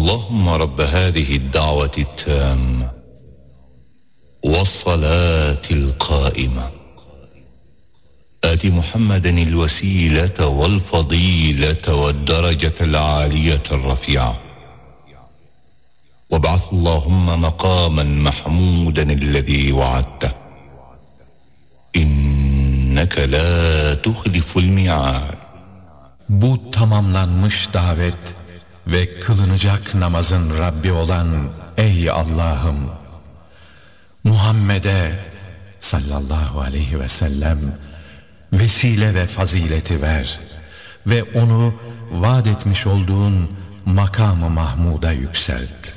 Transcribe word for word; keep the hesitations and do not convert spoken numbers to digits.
اللهم رب هذه الدعوة التامة والصلاة القائمة آت محمدا الوسيلة والفضيلة والدرجة العالية الرفيعة وابعث اللهم مقاما محمودا الذي وعدته إنك لا تخلف الميعاد. Bu tamamlanmış davet ve kılınacak namazın Rabbi olan ey Allah'ım, Muhammed'e sallallahu aleyhi ve sellem vesile ve fazileti ver ve onu vaat etmiş olduğun makam-ı Mahmud'a yükselt.